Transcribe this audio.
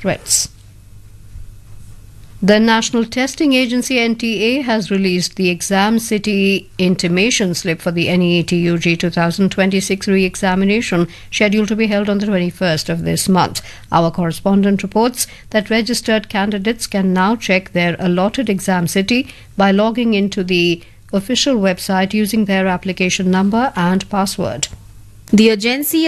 threats. The National Testing Agency (NTA) has released the Exam City intimation slip for the NEET UG 2026 re-examination scheduled to be held on the 21st of this month. Our correspondent reports that registered candidates can now check their allotted exam city by logging into the official website using their application number and password. The agency